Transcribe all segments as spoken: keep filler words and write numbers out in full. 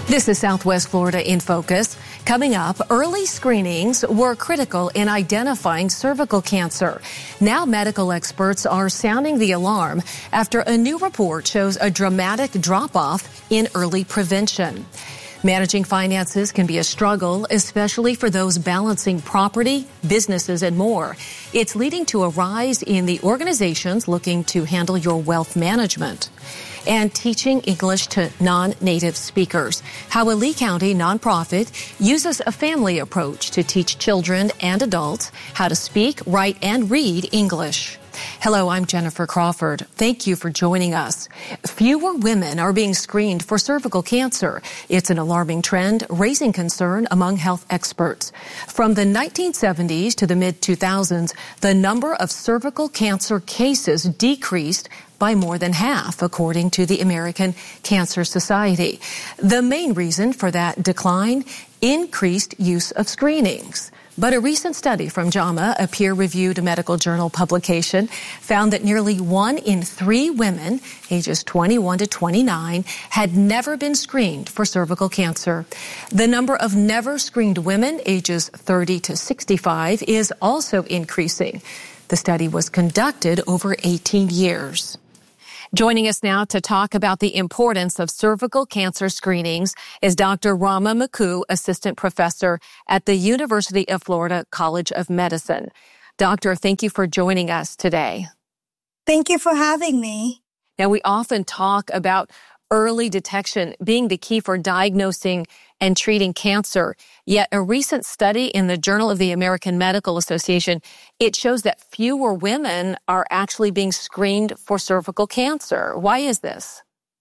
This is Southwest Florida in Focus. Coming up, early screenings were critical in identifying cervical cancer. Now medical experts are sounding the alarm after a new report shows a dramatic drop-off in early prevention. Managing finances can be a struggle, especially for those balancing property, businesses, and more. It's leading to a rise in the organizations looking to handle your wealth management. And teaching English to non-native speakers. How a Lee County nonprofit uses a family approach to teach children and adults how to speak, write, and read English. Hello, I'm Jennifer Crawford. Thank you for joining us. Fewer women are being screened for cervical cancer. It's an alarming trend, raising concern among health experts. From the nineteen seventies to the mid two thousands, the number of cervical cancer cases decreased by more than half, according to the American Cancer Society. The main reason for that decline, increased use of screenings. But a recent study from JAMA, a peer-reviewed medical journal publication, found that nearly one in three women, ages twenty-one to twenty-nine, had never been screened for cervical cancer. The number of never screened women, ages thirty to sixty-five, is also increasing. The study was conducted over eighteen years. Joining us now to talk about the importance of cervical cancer screenings is Doctor Rama Makku, Assistant Professor at the University of Florida College of Medicine. Doctor, thank you for joining us today. Thank you for having me. Now, we often talk about early detection being the key for diagnosing and treating cancer. Yet a recent study in the Journal of the American Medical Association, it shows that fewer women are actually being screened for cervical cancer. Why is this?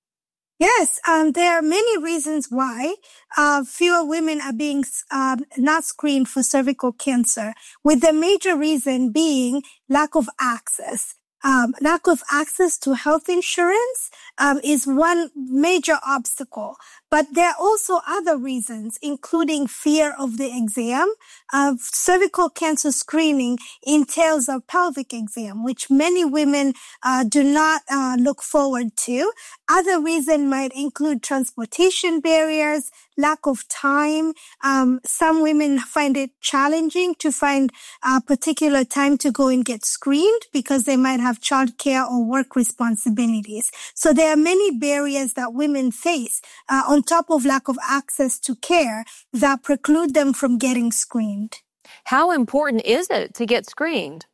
Yes, um, there are many reasons why uh, fewer women are being uh, not screened for cervical cancer, with the major reason being lack of access. Um, lack of access to health insurance um, is one major obstacle. But there are also other reasons, including fear of the exam. Uh, cervical cancer screening entails a pelvic exam, which many women uh, do not uh, look forward to. Other reasons might include transportation barriers, lack of time. Um, some women find it challenging to find a particular time to go and get screened because they might have childcare or work responsibilities. So there are many barriers that women face uh, on top of lack of access to care that preclude them from getting screened. How important is it to get screened?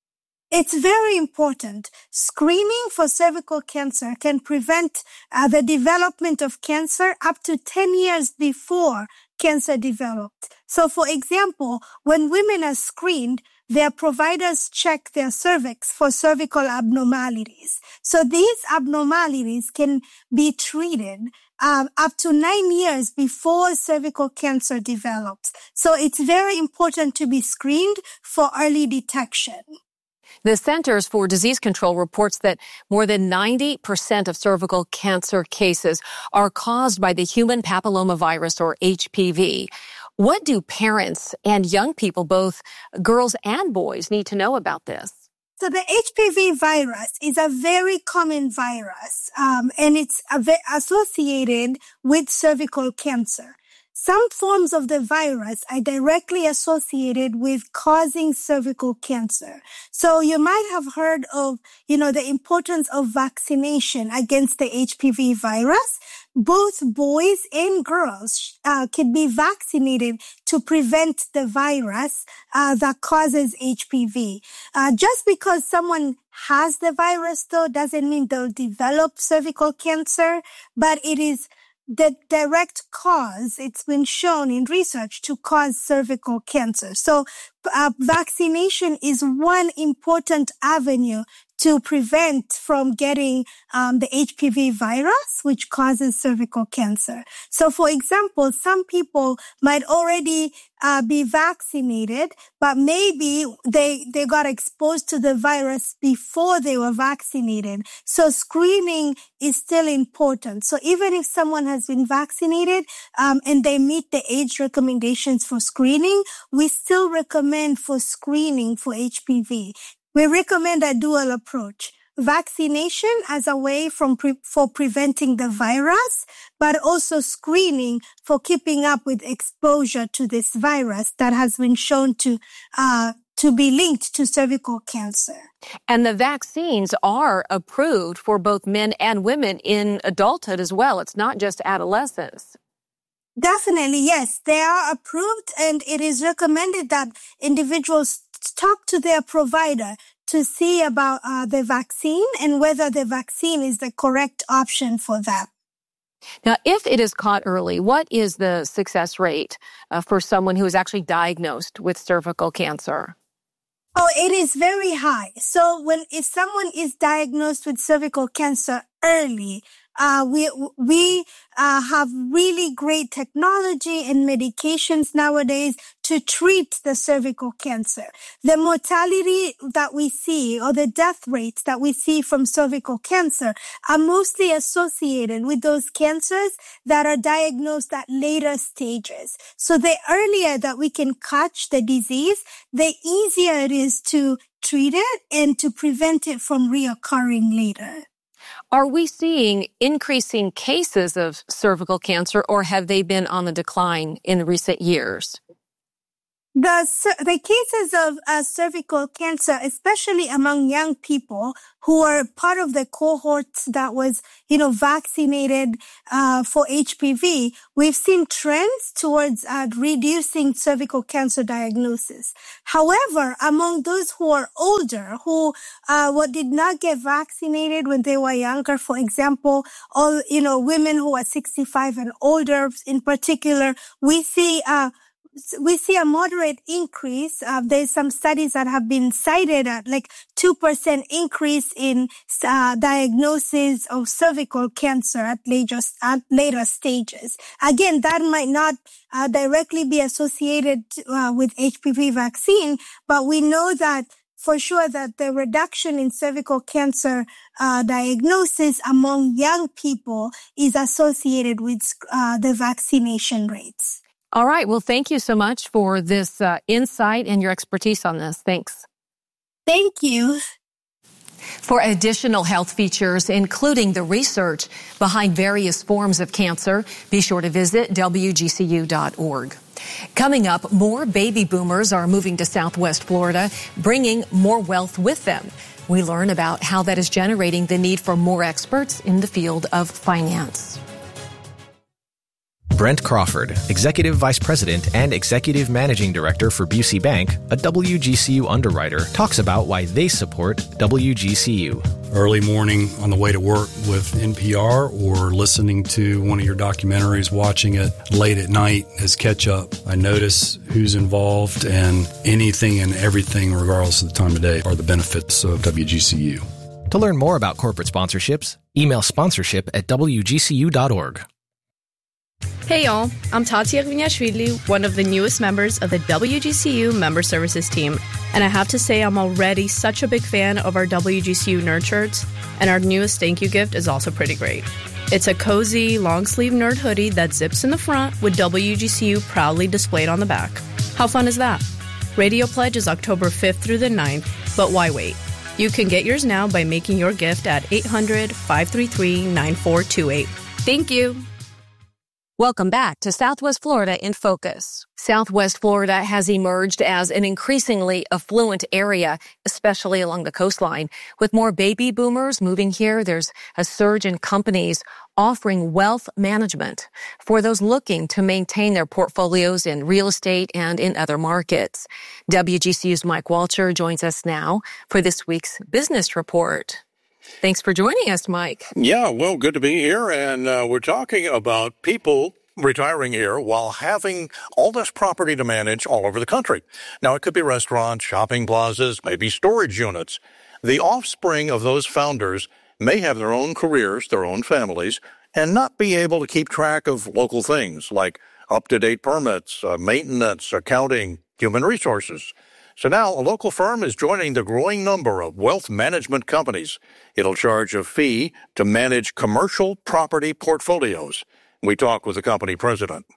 It's very important. Screening for cervical cancer can prevent uh, the development of cancer up to ten years before cancer developed. So, for example, when women are screened, their providers check their cervix for cervical abnormalities. So these abnormalities can be treated um, up to nine years before cervical cancer develops. So it's very important to be screened for early detection. The Centers for Disease Control reports that more than ninety percent of cervical cancer cases are caused by the human papillomavirus, or H P V. What do parents and young people, both girls and boys, need to know about this? So the H P V virus is a very common virus, um, and it's associated with cervical cancer. Some forms of the virus are directly associated with causing cervical cancer. So you might have heard of, you know, the importance of vaccination against the H P V virus. Both boys and girls uh, can be vaccinated to prevent the virus uh, that causes H P V. Uh, just because someone has the virus, though, doesn't mean they'll develop cervical cancer, but it is the direct cause, it's been shown in research to cause cervical cancer. So uh, vaccination is one important avenue to prevent from getting um, the H P V virus, which causes cervical cancer. So, for example, some people might already uh, be vaccinated, but maybe they they got exposed to the virus before they were vaccinated. So, screening is still important. So, even if someone has been vaccinated um, and they meet the age recommendations for screening, we still recommend for screening for H P V. We recommend a dual approach. vaccination as a way from pre- for preventing the virus, but also screening for keeping up with exposure to this virus that has been shown to uh, to be linked to cervical cancer. And the vaccines are approved for both men and women in adulthood as well. It's not just adolescents. Definitely, yes. They are approved, and it is recommended that individuals talk to their provider to see about uh, the vaccine and whether the vaccine is the correct option for them. Now, if it is caught early, what is the success rate uh, for someone who is actually diagnosed with cervical cancer? Oh, it is very high. So when if someone is diagnosed with cervical cancer early, uh, we we uh, have really great technology and medications nowadays to treat the cervical cancer. The mortality that we see or the death rates that we see from cervical cancer are mostly associated with those cancers that are diagnosed at later stages. So the earlier that we can catch the disease, the easier it is to treat it and to prevent it from reoccurring later. Are we seeing increasing cases of cervical cancer, or have they been on the decline in recent years? The, the cases of uh, cervical cancer, especially among young people who are part of the cohorts that was, you know, vaccinated uh, for H P V, we've seen trends towards uh, reducing cervical cancer diagnosis. However, among those who are older, who uh, what did not get vaccinated when they were younger, for example, all, you know, women who are sixty-five and older in particular, we see uh We see a moderate increase. Uh, there's some studies that have been cited at like two percent increase in uh, diagnosis of cervical cancer at later, at later stages. Again, that might not uh, directly be associated uh, with H P V vaccine, but we know that for sure that the reduction in cervical cancer uh, diagnosis among young people is associated with uh, the vaccination rates. All right. Well, thank you so much for this uh, insight and your expertise on this. Thanks. Thank you. For additional health features, including the research behind various forms of cancer, be sure to visit W G C U dot org. Coming up, more baby boomers are moving to Southwest Florida, bringing more wealth with them. We learn about how that is generating the need for more experts in the field of finance. Brent Crawford, Executive Vice President and Executive Managing Director for Busey Bank, a W G C U underwriter, talks about why they support W G C U. Early morning on the way to work with N P R, or listening to one of your documentaries, watching it late at night as catch up. I notice who's involved, and anything and everything, regardless of the time of day, are the benefits of W G C U. To learn more about corporate sponsorships, email sponsorship at W G C U dot org. Hey y'all, I'm Tatia Gviniashvili, one of the newest members of the W G C U Member Services team, and I have to say I'm already such a big fan of our W G C U nerd shirts, and our newest thank you gift is also pretty great. It's a cozy, long-sleeve nerd hoodie that zips in the front with W G C U proudly displayed on the back. How fun is that? Radio Pledge is October fifth through the ninth, but why wait? You can get yours now by making your gift at eight hundred, five three three, nine four two eight. Thank you. Welcome back to Southwest Florida in Focus. Southwest Florida has emerged as an increasingly affluent area, especially along the coastline. With more baby boomers moving here, there's a surge in companies offering wealth management for those looking to maintain their portfolios in real estate and in other markets. W G C U's Mike Walcher joins us now for this week's business report. Thanks for joining us, Mike. Yeah, well, good to be here. And uh, we're talking about people retiring here while having all this property to manage all over the country. Now, it could be restaurants, shopping plazas, maybe storage units. The offspring of those founders may have their own careers, their own families, and not be able to keep track of local things like up-to-date permits, uh, maintenance, accounting, human resources. So now a local firm is joining the growing number of wealth management companies. It'll charge a fee to manage commercial property portfolios. We talk with the company president.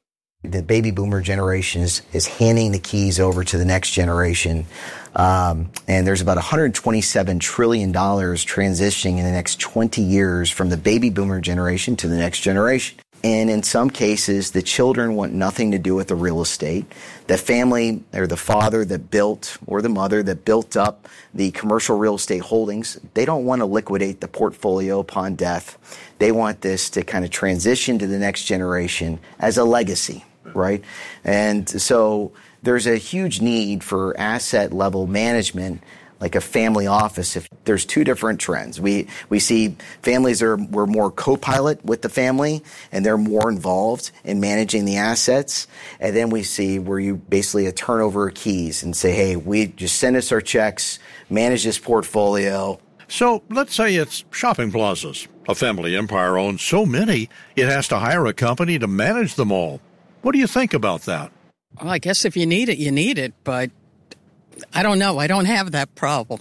The baby boomer generation is, is handing the keys over to the next generation. Um, and there's about one hundred twenty-seven trillion dollars transitioning in the next twenty years from the baby boomer generation to the next generation. And in some cases, the children want nothing to do with the real estate. The family or the father that built or the mother that built up the commercial real estate holdings, they don't want to liquidate the portfolio upon death. They want this to kind of transition to the next generation as a legacy, right? And so there's a huge need for asset level management, like a family office. If there's two different trends, we we see families are were more co-pilot with the family and they're more involved in managing the assets, and then we see where you basically a turnover of keys and say, hey, we just send us our checks, manage this portfolio. So let's say it's shopping plazas. A family empire owns so many, it has to hire a company to manage them all. What do you think about that? Well, I guess if you need it, you need it, but I don't know. I don't have that problem.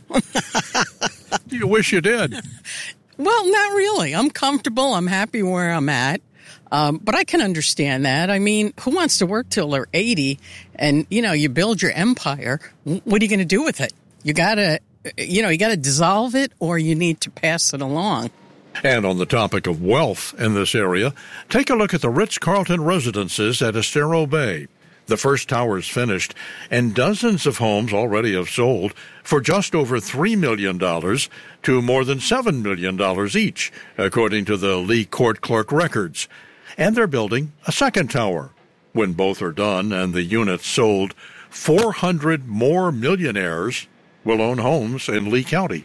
You wish you did. Well, not really. I'm comfortable. I'm happy where I'm at. Um, but I can understand that. I mean, who wants to work till they're eighty and, you know, you build your empire? What are you going to do with it? You got to, you know, you got to dissolve it or you need to pass it along. And on the topic of wealth in this area, take a look at the Ritz-Carlton residences at Estero Bay. The first tower is finished, and dozens of homes already have sold for just over three million dollars to more than seven million dollars each, according to the Lee Court Clerk records. And they're building a second tower. When both are done and the units sold, four hundred more millionaires will own homes in Lee County.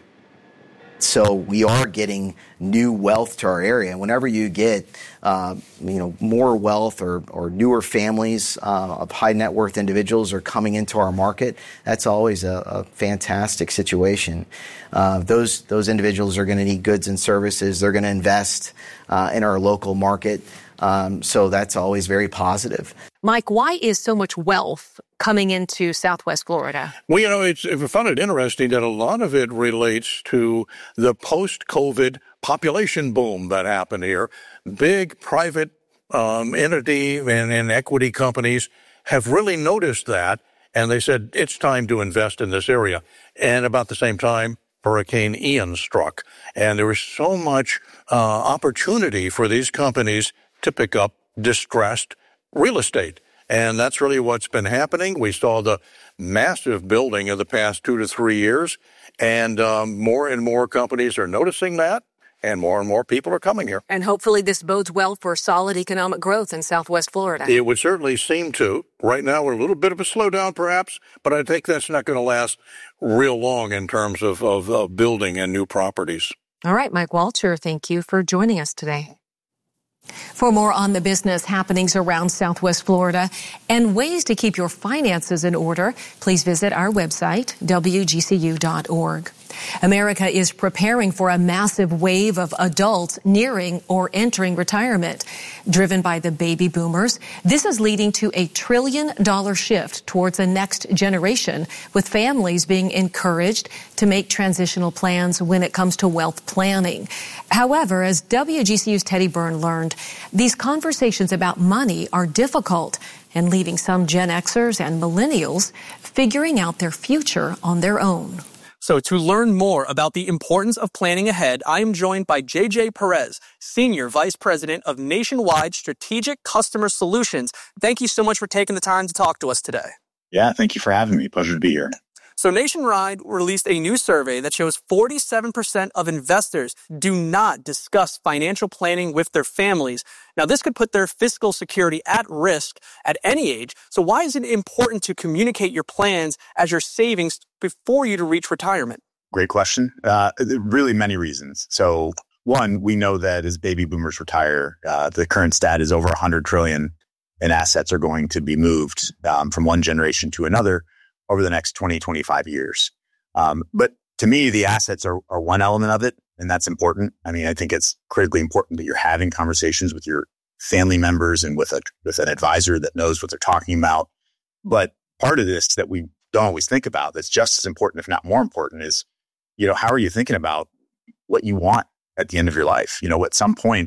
So we are getting new wealth to our area. Whenever you get, uh, you know, more wealth or, or newer families uh, of high net worth individuals are coming into our market, that's always a, a fantastic situation. Uh, those those individuals are going to need goods and services. They're going to invest uh, in our local market. Um, so that's always very positive. Mike, why is so much wealth coming into Southwest Florida? Well, you know, it's, I found it interesting that a lot of it relates to the post-COVID population boom that happened here. Big private um, entity and, and equity companies have really noticed that, and they said, it's time to invest in this area. And about the same time, Hurricane Ian struck, and there was so much uh, opportunity for these companies to pick up distressed real estate. And that's really what's been happening. We saw the massive building of the past two to three years, and um, more and more companies are noticing that, and more and more people are coming here. And hopefully this bodes well for solid economic growth in Southwest Florida. It would certainly seem to. Right now, we're a little bit of a slowdown, perhaps, but I think that's not going to last real long in terms of, of, of building and new properties. All right, Mike Walcher, thank you for joining us today. For more on the business happenings around Southwest Florida and ways to keep your finances in order, please visit our website, W G C U dot org. America is preparing for a massive wave of adults nearing or entering retirement. Driven by the baby boomers, this is leading to a trillion dollar shift towards the next generation, with families being encouraged to make transitional plans when it comes to wealth planning. However, as W G C U's Teddy Byrne learned, these conversations about money are difficult and leaving some Gen Xers and millennials figuring out their future on their own. So to learn more about the importance of planning ahead, I am joined by J J Perez, Senior Vice President of Nationwide Strategic Customer Solutions. Thank you so much for taking the time to talk to us today. Yeah, thank you for having me. Pleasure to be here. So Nationwide released a new survey that shows forty-seven percent of investors do not discuss financial planning with their families. Now, this could put their fiscal security at risk at any age. So why is it important to communicate your plans as your savings before you to reach retirement? Great question. Uh, really many reasons. So one, we know that as baby boomers retire, uh, the current stat is over one hundred trillion dollars in assets are going to be moved um, from one generation to another over the next twenty, twenty-five years. Um, but to me, the assets are, are one element of it, and that's important. I mean, I think it's critically important that you're having conversations with your family members and with a with an advisor that knows what they're talking about. But part of this that we don't always think about, that's just as important, if not more important, is, you know, how are you thinking about what you want at the end of your life? You know, at some point,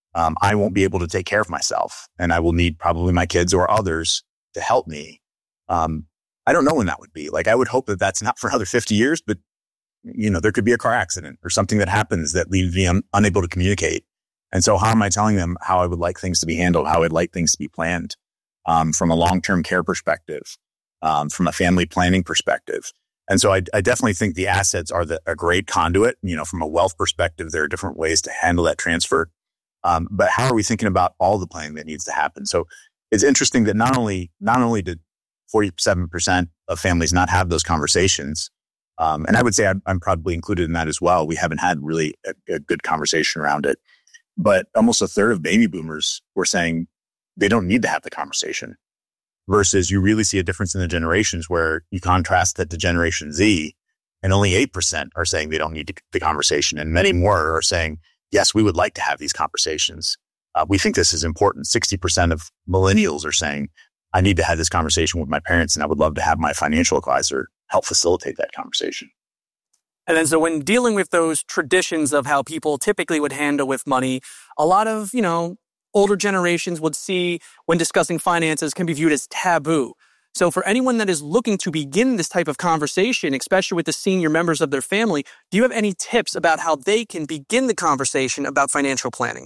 um, I won't be able to take care of myself, and I will need probably my kids or others to help me. Um, I don't know when that would be. Like, I would hope that that's not for another fifty years, but you know, there could be a car accident or something that happens that leaves me un- unable to communicate. And so how am I telling them how I would like things to be handled, how I'd like things to be planned, um, from a long-term care perspective, um, from a family planning perspective? And so I, I definitely think the assets are the, a great conduit. You know, from a wealth perspective, there are different ways to handle that transfer. Um, but how are we thinking about all the planning that needs to happen? So it's interesting that not only, not only did forty-seven percent of families not have those conversations, um, and I would say I'm, I'm probably included in that as well. We haven't had really a, a good conversation around it, but almost a third of baby boomers were saying they don't need to have the conversation. Versus you really see a difference in the generations where you contrast that to Generation Z, and only eight percent are saying they don't need to, the conversation. And many more are saying, yes, we would like to have these conversations. Uh, we think this is important. sixty percent of millennials are saying, I need to have this conversation with my parents, and I would love to have my financial advisor help facilitate that conversation. And then so when dealing with those traditions of how people typically would handle with money, a lot of, you know, older generations would see when discussing finances can be viewed as taboo. So for anyone that is looking to begin this type of conversation, especially with the senior members of their family, do you have any tips about how they can begin the conversation about financial planning?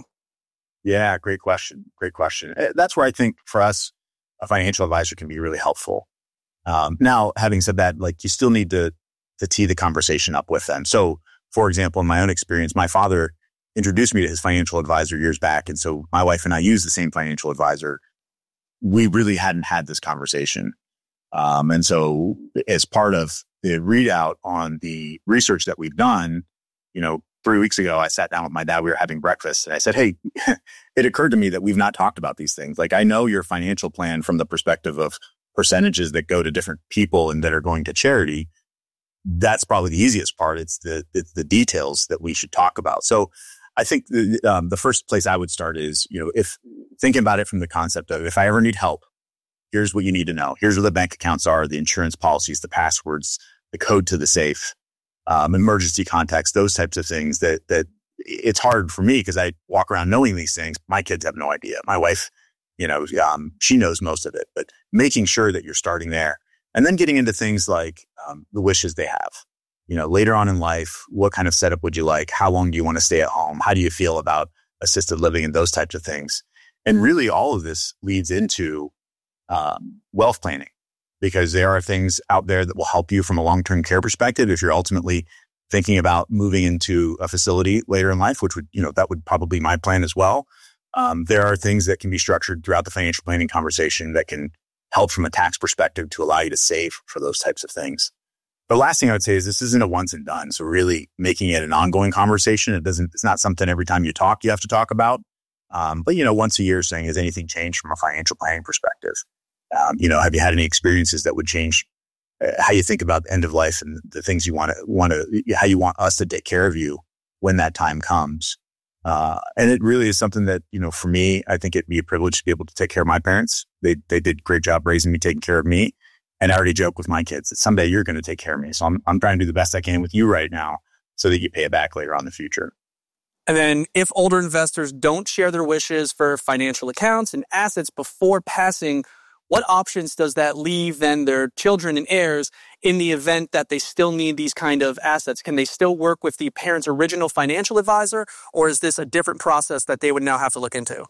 Yeah, great question. Great question. That's where I think for us, a financial advisor can be really helpful. Um, now, having said that, like you still need to, to tee the conversation up with them. So for example, in my own experience, my father introduced me to his financial advisor years back. And so my wife and I use the same financial advisor. We really hadn't had this conversation. Um, and so as part of the readout on the research that we've done, you know, three weeks ago, I sat down with my dad, we were having breakfast, and I said, hey, it occurred to me that we've not talked about these things. Like, I know your financial plan from the perspective of percentages that go to different people and that are going to charity. That's probably the easiest part. It's the, it's the details that we should talk about. So I think the, um, the first place I would start is, you know, if thinking about it from the concept of, if I ever need help, here's what you need to know. Here's where the bank accounts are, the insurance policies, the passwords, the code to the safe, um, emergency contacts, those types of things that, that it's hard for me because I walk around knowing these things. My kids have no idea. My wife, you know, um, she knows most of it, but making sure that you're starting there and then getting into things like, um, the wishes they have. You know, later on in life, what kind of setup would you like? How long do you want to stay at home? How do you feel about assisted living and those types of things? And really all of this leads into um, wealth planning, because there are things out there that will help you from a long-term care perspective. If you're ultimately thinking about moving into a facility later in life, which would, you know, that would probably be my plan as well. Um, there are things that can be structured throughout the financial planning conversation that can help from a tax perspective to allow you to save for those types of things. The last thing I would say is this isn't a once and done. So really making it an ongoing conversation. It doesn't, it's not something every time you talk, you have to talk about. Um, but, you know, once a year saying, has anything changed from a financial planning perspective? Um, you know, have you had any experiences that would change uh, how you think about the end of life and the things you want to, want to, how you want us to take care of you when that time comes? Uh, and it really is something that, you know, for me, I think it'd be a privilege to be able to take care of my parents. They, they did a great job raising me, taking care of me. And I already joke with my kids that someday you're going to take care of me. So I'm, I'm trying to do the best I can with you right now so that you pay it back later on in the future. And then if older investors don't share their wishes for financial accounts and assets before passing, what options does that leave then their children and heirs in the event that they still need these kind of assets? Can they still work with the parent's original financial advisor, or is this a different process that they would now have to look into?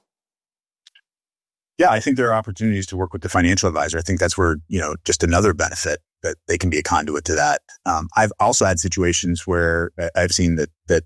Yeah, I think there are opportunities to work with the financial advisor. I think that's where, you know, just another benefit that they can be a conduit to that. Um, I've also had situations where I've seen that, that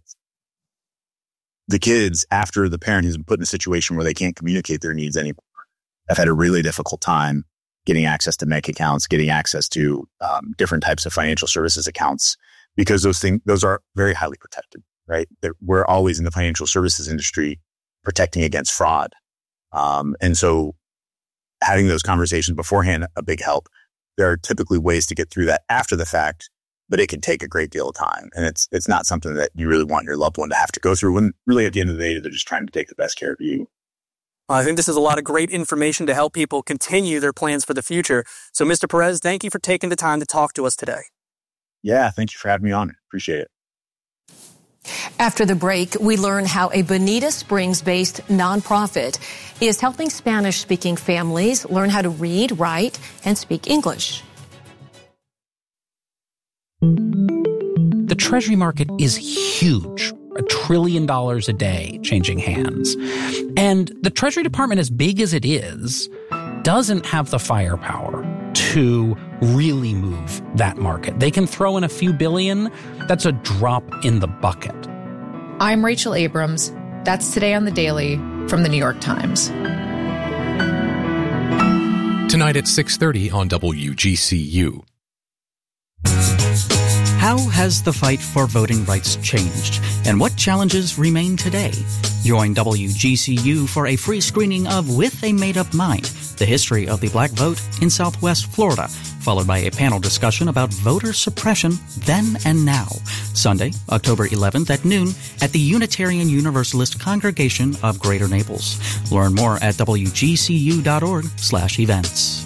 the kids, after the parent has been put in a situation where they can't communicate their needs anymore, have had a really difficult time getting access to bank accounts, getting access to um, different types of financial services accounts, because those things, those are very highly protected, right? They're, we're always in the financial services industry protecting against fraud. Um, and so having those conversations beforehand, a big help. There are typically ways to get through that after the fact, but it can take a great deal of time. And it's, it's not something that you really want your loved one to have to go through when really at the end of the day, they're just trying to take the best care of you. Well, I think this is a lot of great information to help people continue their plans for the future. So Mister Perez, thank you for taking the time to talk to us today. Yeah. Thank you for having me on. Appreciate it. After the break, we learn how a Bonita Springs-based nonprofit is helping Spanish-speaking families learn how to read, write, and speak English. The Treasury market is huge, a trillion dollars a day changing hands. And the Treasury Department, as big as it is, doesn't have the firepower to really move that market. They can throw in a few billion. That's a drop in the bucket. I'm Rachel Abrams. That's Today on the Daily from the New York Times. Tonight at six thirty on W G C U. How has the fight for voting rights changed, and what challenges remain today? Join W G C U for a free screening of With a Made-Up Mind, the history of the black vote in Southwest Florida, followed by a panel discussion about voter suppression then and now. Sunday, October eleventh at noon at the Unitarian Universalist Congregation of Greater Naples. Learn more at W G C U dot org slash events.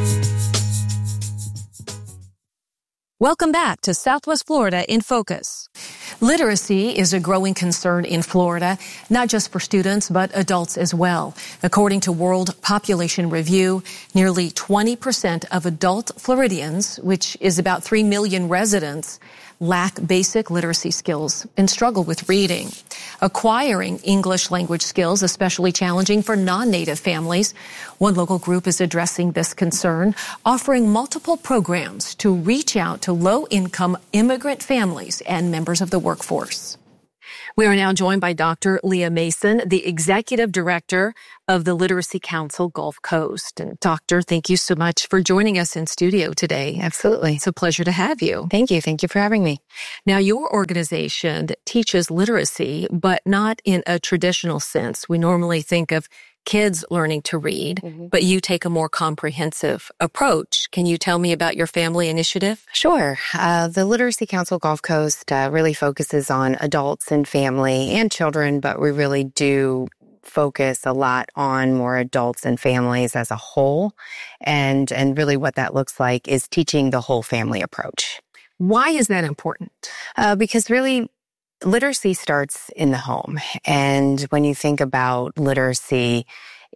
Welcome back to Southwest Florida in Focus. Literacy is a growing concern in Florida, not just for students, but adults as well. According to World Population Review, nearly twenty percent of adult Floridians, which is about three million residents, lack basic literacy skills and struggle with reading. Acquiring English language skills, especially challenging for non-native families. One local group is addressing this concern, offering multiple programs to reach out to low-income immigrant families and members of the workforce. We are now joined by Doctor Leah Mason, the Executive Director of the Literacy Council Gulf Coast. And Doctor, thank you so much for joining us in studio today. Absolutely. It's a pleasure to have you. Thank you. Thank you for having me. Now, your organization teaches literacy, but not in a traditional sense. We normally think of kids learning to read, mm-hmm. but you take a more comprehensive approach. Can you tell me about your family initiative? Sure. Uh, the Literacy Council Gulf Coast uh, really focuses on adults and family and children, but we really do focus a lot on more adults and families as a whole. And, and really what that looks like is teaching the whole family approach. Why is that important? Uh, because really, literacy starts in the home. And when you think about literacy,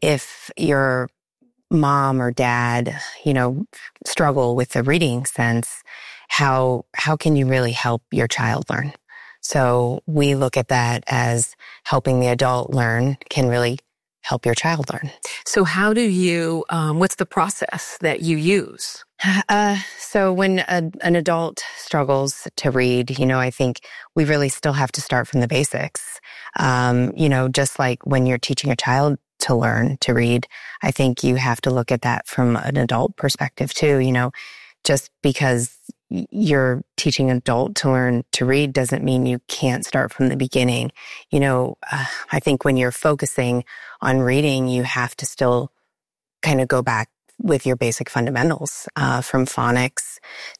if your mom or dad, you know, struggle with the reading sense, how how can you really help your child learn? So we look at that as helping the adult learn can really help your child learn. So how do you, um, what's the process that you use? Uh, so when a, an adult struggles to read, you know, I think we really still have to start from the basics. Um, you know, just like when you're teaching a child to learn to read, I think you have to look at that from an adult perspective too. You know, just because you're teaching an adult to learn to read doesn't mean you can't start from the beginning. You know, uh, I think when you're focusing on reading, you have to still kind of go back with your basic fundamentals, uh, from phonics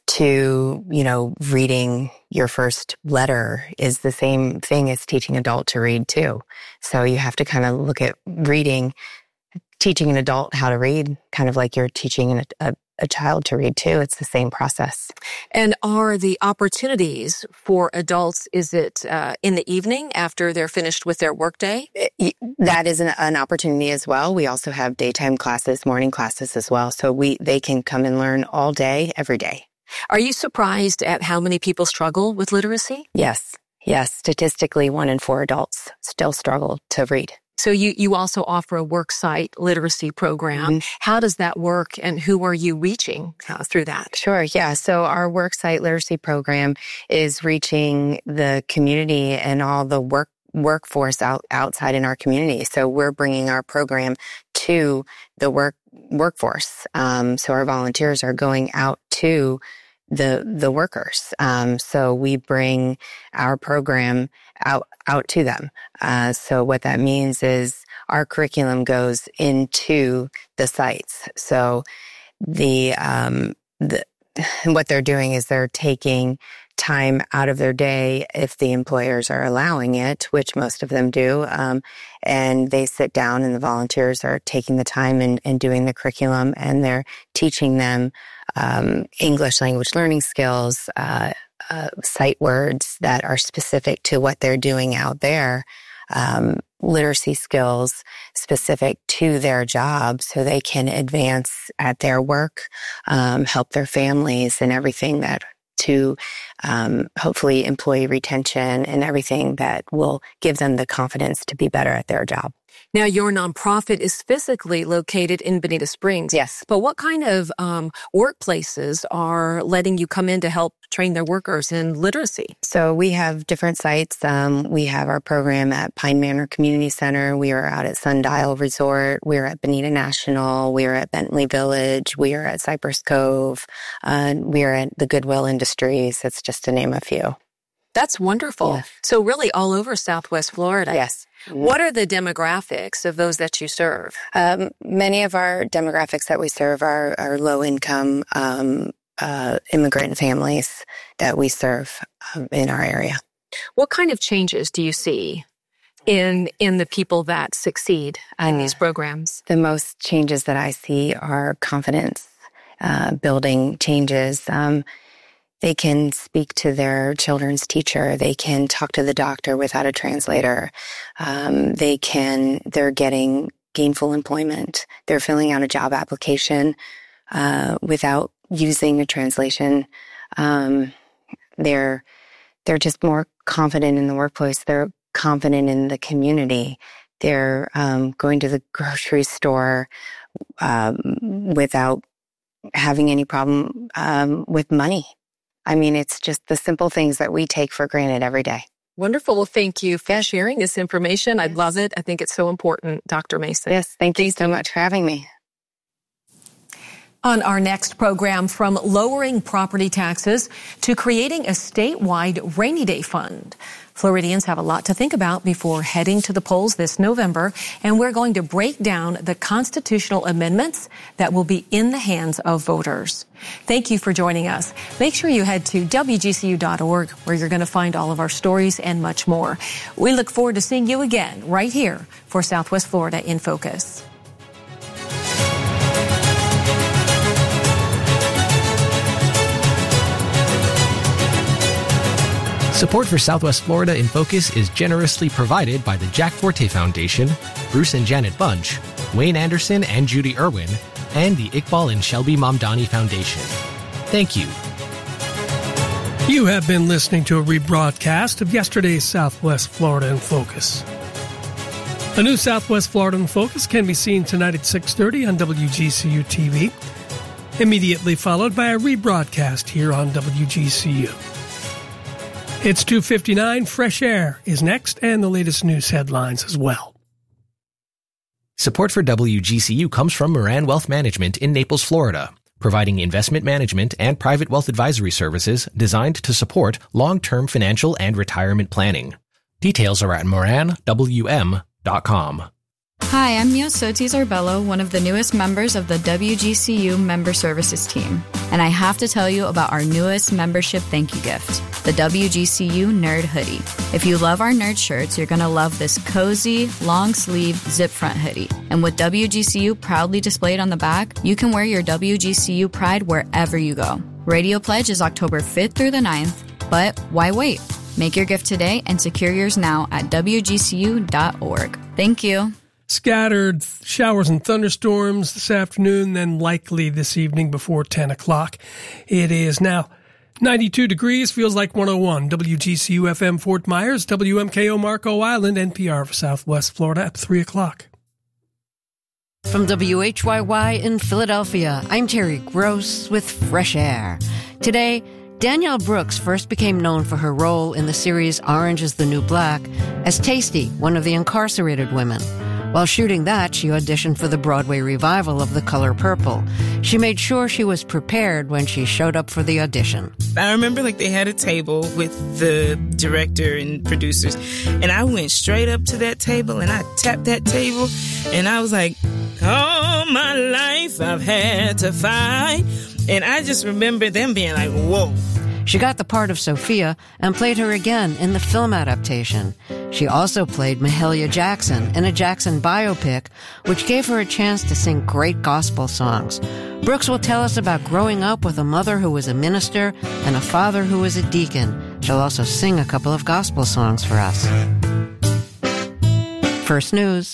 to, you know, reading your first letter is the same thing as teaching an adult to read too. So you have to kind of look at reading, teaching an adult how to read, kind of like you're teaching an, a, a child to read too. It's the same process. And are the opportunities for adults, is it uh, in the evening after they're finished with their workday? That is an, an opportunity as well. We also have daytime classes, morning classes as well. So we they can come and learn all day, every day. Are you surprised at how many people struggle with literacy? Yes. Yes. Statistically, one in four adults still struggle to read. So you, you also offer a worksite literacy program. Mm-hmm. How does that work and who are you reaching uh, through that? Sure. Yeah. So our worksite literacy program is reaching the community and all the work workforce out, outside in our community. So we're bringing our program to the work workforce. Um, so our volunteers are going out to the the workers. Um, so we bring our program out out to them. Uh, so what that means is our curriculum goes into the sites. So the um, the what they're doing is they're taking time out of their day if the employers are allowing it, which most of them do, um, and they sit down and the volunteers are taking the time and, and doing the curriculum, and they're teaching them um, English language learning skills, uh, uh, sight words that are specific to what they're doing out there, um, literacy skills specific to their job so they can advance at their work, um, help their families and everything that to um, hopefully employee retention and everything that will give them the confidence to be better at their job. Now, your nonprofit is physically located in Bonita Springs. Yes. But what kind of um, workplaces are letting you come in to help train their workers in literacy? So we have different sites. Um, we have our program at Pine Manor Community Center. We are out at Sundial Resort. We're at Bonita National. We are at Bentley Village. We are at Cypress Cove. Uh, we are at the Goodwill Industries. That's just to name a few. That's wonderful. Yes. So really all over Southwest Florida. Yes. What are the demographics of those that you serve? Um, many of our demographics that we serve are, are low-income um, uh, immigrant families that we serve um, in our area. What kind of changes do you see in in the people that succeed in uh, these programs? The most changes that I see are confidence uh, building changes. Um, They can speak to their children's teacher. They can talk to the doctor without a translator. Um, they can, they're getting gainful employment. They're filling out a job application uh, without using a translation. Um, they're, they're just more confident in the workplace. They're confident in the community. They're um, going to the grocery store um, without having any problem um, with money. I mean, it's just the simple things that we take for granted every day. Wonderful. Well, thank you for sharing this information. I love it. I think it's so important, Doctor Mason. Yes, thank you so much for having me. On our next program, from lowering property taxes to creating a statewide rainy day fund. Floridians have a lot to think about before heading to the polls this November, and we're going to break down the constitutional amendments that will be in the hands of voters. Thank you for joining us. Make sure you head to W G C U dot org, where you're going to find all of our stories and much more. We look forward to seeing you again right here for Southwest Florida in Focus. Support for Southwest Florida in Focus is generously provided by the Jack Forte Foundation, Bruce and Janet Bunch, Wayne Anderson and Judy Irwin, and the Iqbal and Shelby Mamdani Foundation. Thank you. You have been listening to a rebroadcast of yesterday's Southwest Florida in Focus. A new Southwest Florida in Focus can be seen tonight at six thirty on W G C U T V, immediately followed by a rebroadcast here on W G C U. It's two fifty-nine. Fresh Air is next, and the latest news headlines as well. Support for W G C U comes from Moran Wealth Management in Naples, Florida, providing investment management and private wealth advisory services designed to support long-term financial and retirement planning. Details are at moran w m dot com. Hi, I'm Mia Sotis Arbello, one of the newest members of the W G C U Member Services team. And I have to tell you about our newest membership thank you gift, the W G C U Nerd Hoodie. If you love our nerd shirts, you're going to love this cozy, long-sleeve, zip-front hoodie. And with W G C U proudly displayed on the back, you can wear your W G C U pride wherever you go. Radio Pledge is October fifth through the ninth, but why wait? Make your gift today and secure yours now at W G C U dot org. Thank you. Scattered showers and thunderstorms this afternoon, then likely this evening before ten o'clock. It is now ninety-two degrees, feels like one oh one. W G C U F M Fort Myers, W M K O Marco Island, N P R for Southwest Florida at three o'clock. From W H Y Y in Philadelphia, I'm Terry Gross with Fresh Air. Today, Danielle Brooks first became known for her role in the series Orange is the New Black as Tasty, one of the incarcerated women. While shooting that, she auditioned for the Broadway revival of The Color Purple. She made sure she was prepared when she showed up for the audition. I remember like they had a table with the director and producers, and I went straight up to that table and I tapped that table and I was like, all my life I've had to fight. And I just remember them being like, whoa. She got the part of Sophia and played her again in the film adaptation. She also played Mahalia Jackson in a Jackson biopic, which gave her a chance to sing great gospel songs. Brooks will tell us about growing up with a mother who was a minister and a father who was a deacon. She'll also sing a couple of gospel songs for us. First News.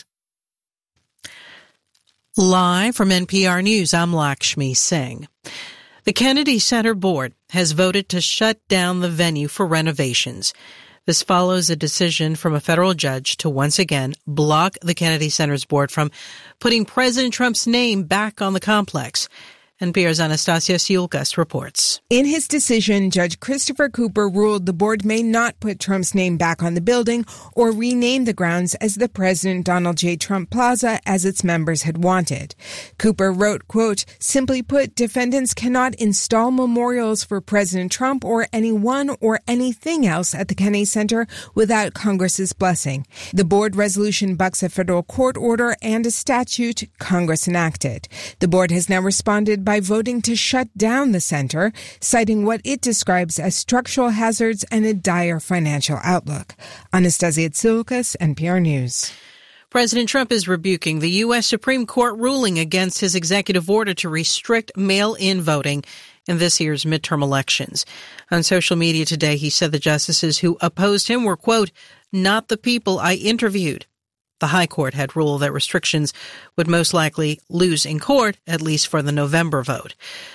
Live from N P R News, I'm Lakshmi Singh. The Kennedy Center Board has voted to shut down the venue for renovations. This follows a decision from a federal judge to once again block the Kennedy Center's board from putting President Trump's name back on the complex. N P R's Anastasia Siulkas reports. In his decision, Judge Christopher Cooper ruled the board may not put Trump's name back on the building or rename the grounds as the President Donald J. Trump Plaza as its members had wanted. Cooper wrote, quote, "Simply put, defendants cannot install memorials for President Trump or anyone or anything else at the Kennedy Center without Congress's blessing. The board resolution bucks a federal court order and a statute Congress enacted. The board has now responded by voting to shut down the center, citing what it describes as structural hazards and a dire financial outlook." Anastasia Siulkas, N P R News. President Trump is rebuking the U S Supreme Court ruling against his executive order to restrict mail-in voting in this year's midterm elections. On social media today, he said the justices who opposed him were, quote, "not the people I interviewed." The High Court had ruled that restrictions would most likely lose in court, at least for the November vote.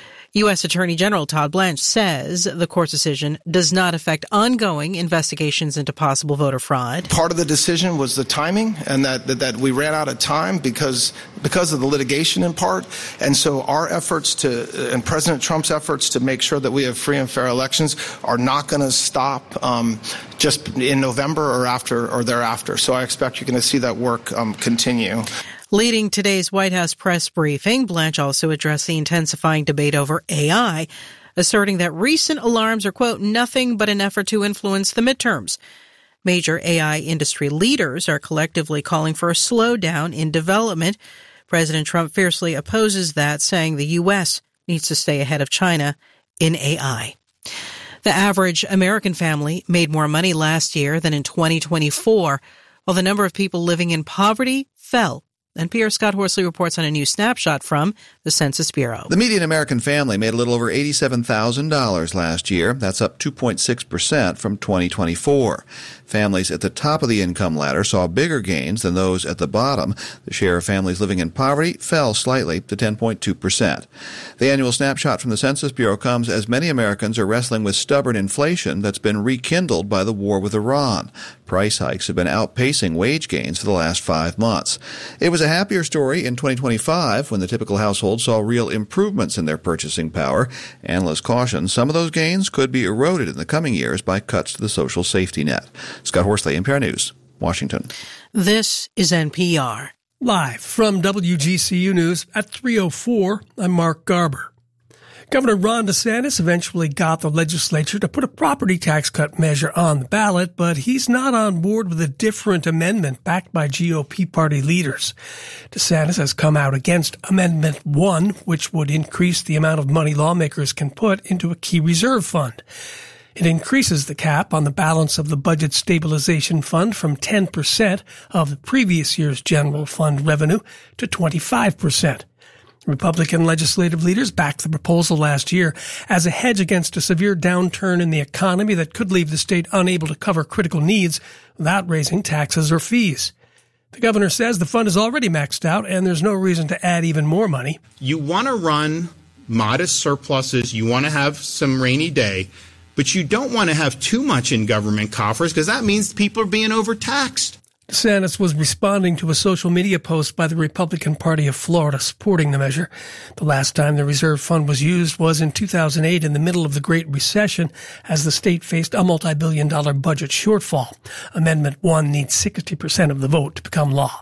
U S Attorney General Todd Blanche says the court's decision does not affect ongoing investigations into possible voter fraud. Part of the decision was the timing, and that, that, that we ran out of time because because of the litigation in part. And so our efforts to, and President Trump's efforts to make sure that we have free and fair elections are not going to stop um, just in November or after or thereafter. So I expect you're going to see that work um, continue. Leading today's White House press briefing, Blanche also addressed the intensifying debate over A I, asserting that recent alarms are, quote, "nothing but an effort to influence the midterms." Major A I industry leaders are collectively calling for a slowdown in development. President Trump fiercely opposes that, saying the U S needs to stay ahead of China in A I. The average American family made more money last year than in twenty twenty-four, while the number of people living in poverty fell. N P R's Scott Horsley reports on a new snapshot from the Census Bureau. The median American family made a little over eighty-seven thousand dollars last year. That's up two point six percent from twenty twenty-four. Families at the top of the income ladder saw bigger gains than those at the bottom. The share of families living in poverty fell slightly to ten point two percent. The annual snapshot from the Census Bureau comes as many Americans are wrestling with stubborn inflation that's been rekindled by the war with Iran. Price hikes have been outpacing wage gains for the last five months. It was a happier story in twenty twenty-five when the typical household saw real improvements in their purchasing power. Analysts caution some of those gains could be eroded in the coming years by cuts to the social safety net. Scott Horsley, N P R News, Washington. This is N P R. Live from W G C U News at three oh four, I'm Mark Garber. Governor Ron DeSantis eventually got the legislature to put a property tax cut measure on the ballot, but he's not on board with a different amendment backed by G O P party leaders. DeSantis has come out against Amendment one, which would increase the amount of money lawmakers can put into a key reserve fund. It increases the cap on the balance of the Budget Stabilization Fund from ten percent of the previous year's general fund revenue to twenty-five percent. Republican legislative leaders backed the proposal last year as a hedge against a severe downturn in the economy that could leave the state unable to cover critical needs without raising taxes or fees. The governor says the fund is already maxed out and there's no reason to add even more money. You want to run modest surpluses. You want to have some rainy day, but you don't want to have too much in government coffers because that means people are being overtaxed. DeSantis was responding to a social media post by the Republican Party of Florida supporting the measure. The last time the reserve fund was used was in two thousand eight in the middle of the Great Recession as the state faced a multi-billion dollar budget shortfall. Amendment one needs sixty percent of the vote to become law.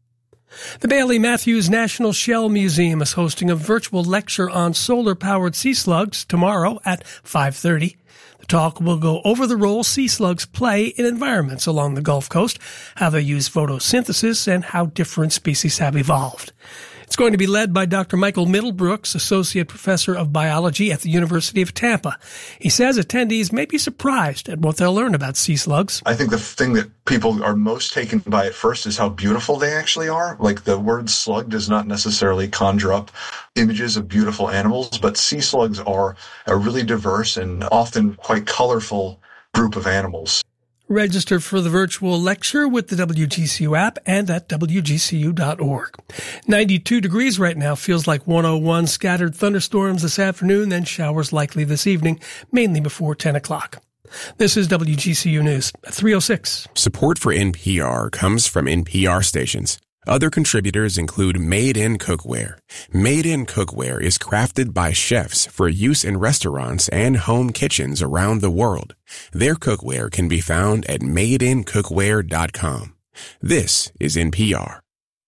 The Bailey Matthews National Shell Museum is hosting a virtual lecture on solar-powered sea slugs tomorrow at five thirty. The talk will go over the role sea slugs play in environments along the Gulf Coast, how they use photosynthesis, and how different species have evolved. It's going to be led by Doctor Michael Middlebrooks, Associate Professor of Biology at the University of Tampa. He says attendees may be surprised at what they'll learn about sea slugs. I think the thing that people are most taken by at first is how beautiful they actually are. Like, the word slug does not necessarily conjure up images of beautiful animals, but sea slugs are a really diverse and often quite colorful group of animals. Register for the virtual lecture with the W G C U app and at W G C U dot org. ninety-two degrees right now, feels like one oh one. Scattered thunderstorms this afternoon, then showers likely this evening, mainly before ten o'clock. This is W G C U News at three oh six. Support for N P R comes from N P R stations. Other contributors include Made in Cookware. Made in Cookware is crafted by chefs for use in restaurants and home kitchens around the world. Their cookware can be found at made in cookware dot com. This is N P R.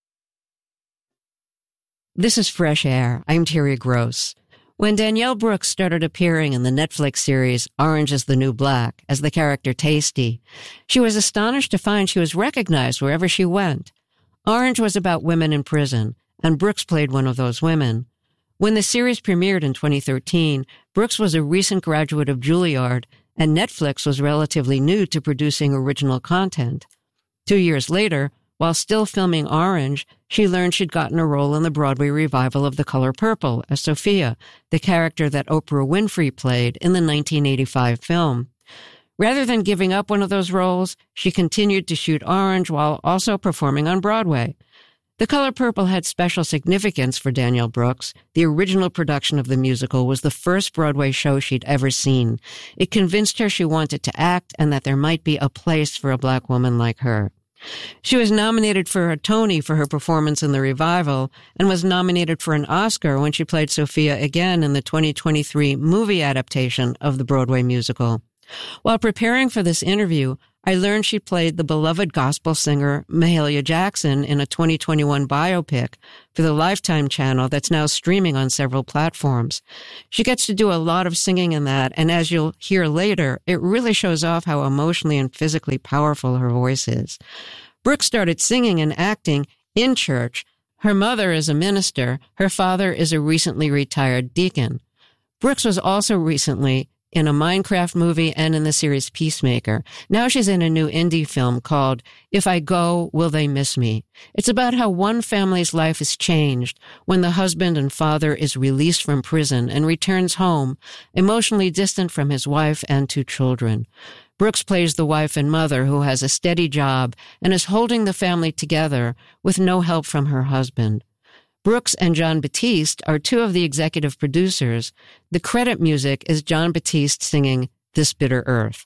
This is Fresh Air. I'm Terry Gross. When Danielle Brooks started appearing in the Netflix series Orange is the New Black as the character Tasty, she was astonished to find she was recognized wherever she went. Orange was about women in prison, and Brooks played one of those women. When the series premiered in twenty thirteen, Brooks was a recent graduate of Juilliard, and Netflix was relatively new to producing original content. Two years later, while still filming Orange, she learned she'd gotten a role in the Broadway revival of The Color Purple as Sophia, the character that Oprah Winfrey played in the nineteen eighty-five film. Rather than giving up one of those roles, she continued to shoot Orange while also performing on Broadway. The Color Purple had special significance for Danielle Brooks. The original production of the musical was the first Broadway show she'd ever seen. It convinced her she wanted to act and that there might be a place for a black woman like her. She was nominated for a Tony for her performance in the revival and was nominated for an Oscar when she played Sophia again in the twenty twenty-three movie adaptation of the Broadway musical. While preparing for this interview, I learned she played the beloved gospel singer Mahalia Jackson in a twenty twenty-one biopic for the Lifetime channel that's now streaming on several platforms. She gets to do a lot of singing in that, and as you'll hear later, it really shows off how emotionally and physically powerful her voice is. Brooks started singing and acting in church. Her mother is a minister. Her father is a recently retired deacon. Brooks was also recently in a Minecraft movie and in the series Peacemaker. Now she's in a new indie film called If I Go, Will They Miss Me? It's about how one family's life is changed when the husband and father is released from prison and returns home, emotionally distant from his wife and two children. Brooks plays the wife and mother who has a steady job and is holding the family together with no help from her husband. Brooks and Jon Batiste are two of the executive producers. The credit music is Jon Batiste singing This Bitter Earth.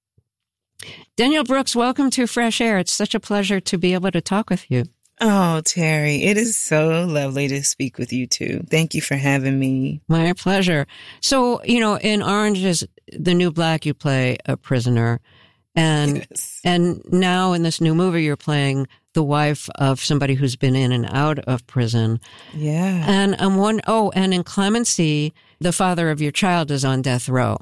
Danielle Brooks, welcome to Fresh Air. It's such a pleasure to be able to talk with you. Oh, Terry, it is so lovely to speak with you too. Thank you for having me. My pleasure. So, you know, in Orange is the New Black, you play a prisoner. And yes. and now in this new movie, you're playing the wife of somebody who's been in and out of prison. Yeah. And I'm one, oh, and in Clemency, the father of your child is on death row.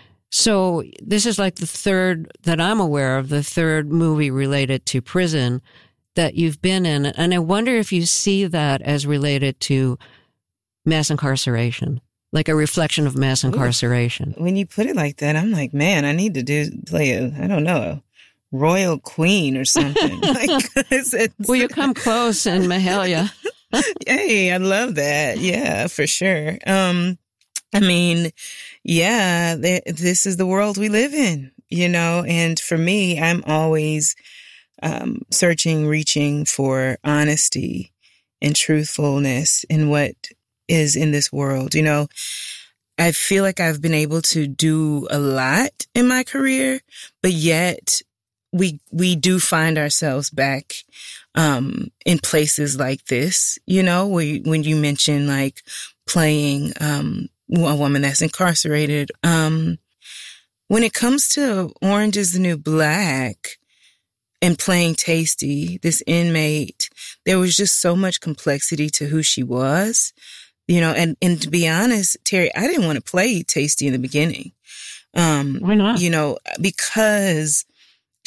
So this is like the third that I'm aware of, the third movie related to prison that you've been in. And I wonder if you see that as related to mass incarceration, like a reflection of mass incarceration. When you put it like that, I'm like, man, I need to do play a, I don't know, a royal queen or something. Like, it's, it's, well, you come close in Mahalia. Hey, I love that. Yeah, for sure. Um, I mean, yeah, th- this is the world we live in, you know, and for me, I'm always um, searching, reaching for honesty and truthfulness in what is in this world. You know, I feel like I've been able to do a lot in my career, but yet we, we do find ourselves back, um, in places like this, you know, where you, when you mention like playing, um, a woman that's incarcerated. Um, when it comes to Orange is the New Black and playing Tasty, this inmate, there was just so much complexity to who she was, you know, and, and to be honest, Terry, I didn't want to play Tasty in the beginning. Um, Why not? You know, because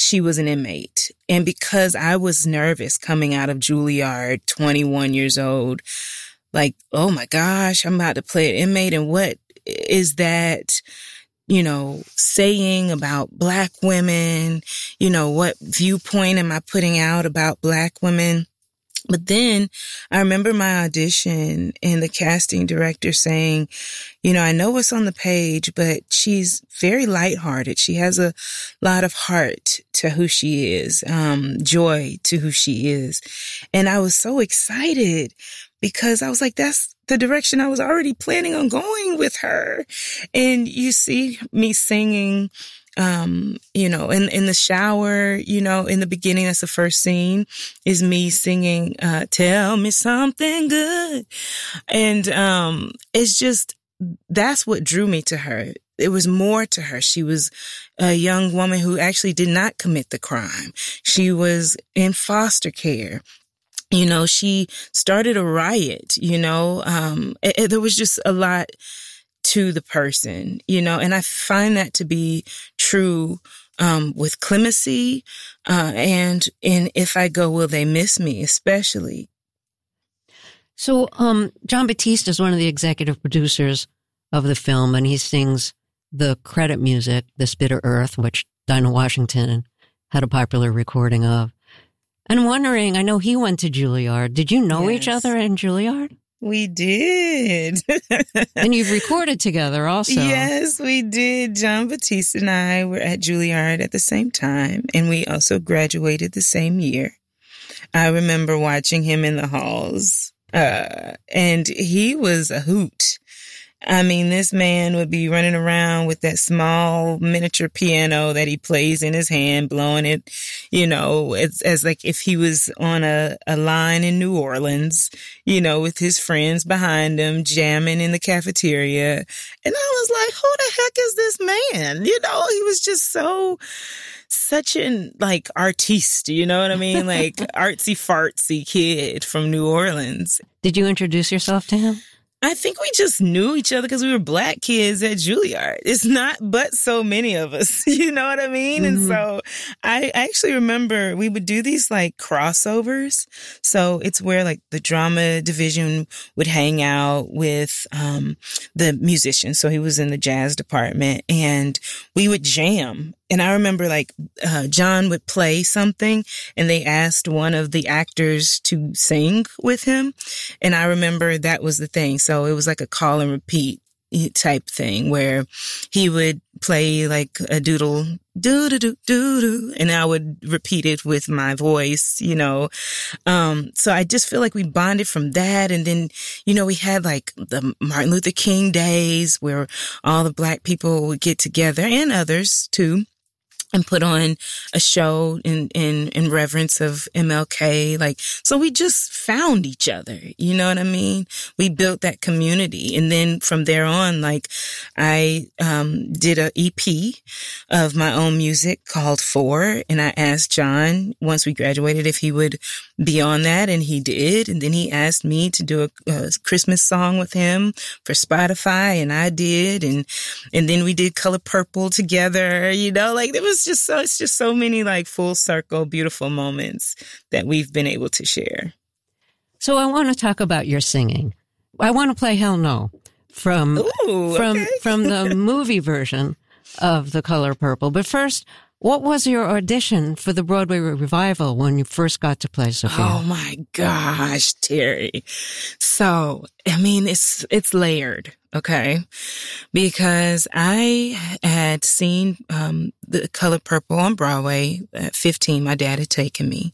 she was an inmate. And because I was nervous coming out of Juilliard, twenty-one years old, like, oh my gosh, I'm about to play an inmate. And what is that, you know, saying about Black women? You know, what viewpoint am I putting out about Black women? But then I remember my audition and the casting director saying, you know, I know what's on the page, but she's very lighthearted. She has a lot of heart to who she is, um, joy to who she is. And I was so excited because I was like, that's the direction I was already planning on going with her. And you see me singing, um, you know, in, in the shower, you know, in the beginning, that's the first scene, is me singing, uh, tell me something good. And, um, it's just, that's what drew me to her. It was more to her. She was a young woman who actually did not commit the crime. She was in foster care. You know, she started a riot, you know, um, it, it, there was just a lot to the person, you know, and I find that to be true, um, with Clemency, uh, and in If I Go, Will They Miss Me, especially. So, um, Jon Batiste is one of the executive producers of the film, and he sings the credit music, This Bitter Earth, which Dinah Washington had a popular recording of. And I'm wondering, I know he went to Juilliard. Did you know Yes. each other in Juilliard? We did. And you've recorded together also. Yes, we did. Jon Batiste and I were at Juilliard at the same time, and we also graduated the same year. I remember watching him in the halls, uh, and he was a hoot. I mean, this man would be running around with that small miniature piano that he plays in his hand, blowing it, you know, as, as like if he was on a, a line in New Orleans, you know, with his friends behind him, jamming in the cafeteria. And I was like, who the heck is this man? You know, he was just so, such an, like, artiste, you know what I mean? Like, artsy fartsy kid from New Orleans. Did you introduce yourself to him? I think we just knew each other because we were Black kids at Juilliard. It's not but so many of us, you know what I mean? Mm-hmm. And so I actually remember we would do these like crossovers. So it's where like the drama division would hang out with um, the musicians. So he was in the jazz department and we would jam. And I remember like uh, John would play something and they asked one of the actors to sing with him. And I remember that was the thing. So it was like a call and repeat type thing where he would play like a doodle, doo doo doo doo doo, and I would repeat it with my voice, you know. Um, so I just feel like we bonded from that. And then, you know, we had like the Martin Luther King days where all the Black people would get together and others too, and put on a show in, in, in reverence of M L K. Like, so we just found each other. You know what I mean? We built that community. And then from there on, like, I, um, did a E P of my own music called Four. And I asked John, once we graduated, if he would be on that. And he did. And then he asked me to do a, a Christmas song with him for Spotify. And I did. And, and then we did Color Purple together, you know, like, there was just so, it's just so many like full circle, beautiful moments that we've been able to share. So I want to talk about your singing. I want to play Hell No from, Ooh, from, okay. from the movie version of The Color Purple. But first, what was your audition for the Broadway revival when you first got to play Sophia? Oh my gosh, Terry. So, I mean, it's, it's layered. Okay. Because I had seen, um, The Color Purple on Broadway at fifteen. My dad had taken me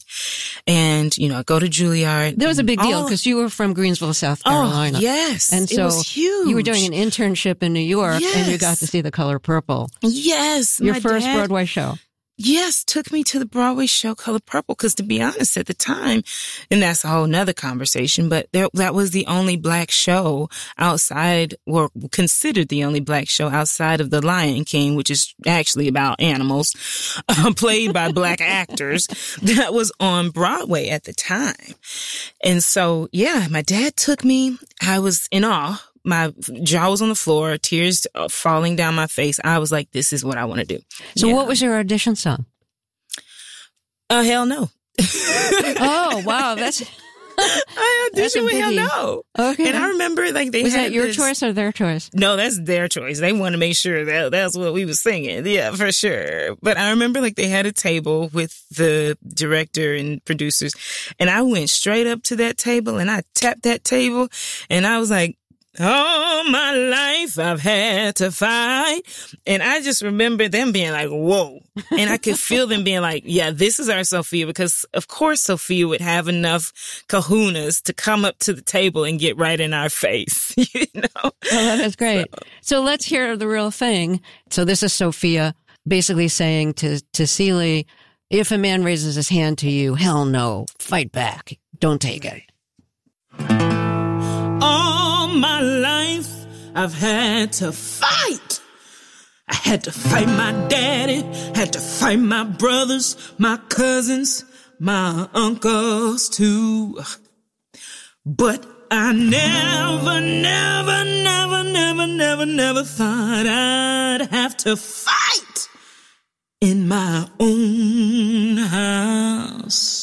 and, you know, I go to Juilliard. That was a big deal because you were from Greensville, South Carolina. Oh, yes. And so it was huge. You were doing an internship in New York yes. and you got to see The Color Purple. Yes. Your my first dad, Broadway show. Yes, took me to the Broadway show Color Purple because, to be honest, at the time, and that's a whole nother conversation, but there, that was the only Black show outside, or considered the only Black show outside of The Lion King, which is actually about animals, uh, played by Black actors, that was on Broadway at the time. And so, yeah, my dad took me. I was in awe. My jaw was on the floor, tears falling down my face. I was like, this is what I want to do. So yeah. what was your audition song? Uh, hell no. Oh, wow. That's... I auditioned with Hell No. Okay. And I remember like they was had that your this... choice or their choice? No, that's their choice. They want to make sure that that's what we was singing. Yeah, for sure. But I remember like they had a table with the director and producers, and I went straight up to that table and I tapped that table and I was like, all my life I've had to fight. And I just remember them being like, whoa. And I could feel them being like, yeah, this is our Sophia, because of course Sophia would have enough kahunas to come up to the table and get right in our face, you know? Oh, that is great. So, so let's hear the real thing. So this is Sophia basically saying to, to Celie, if a man raises his hand to you, hell no, fight back. Don't take it. All my life, I've had to fight. I had to fight my daddy, had to fight my brothers, my cousins, my uncles too. But I never, never, never, never, never, never thought I'd have to fight in my own house.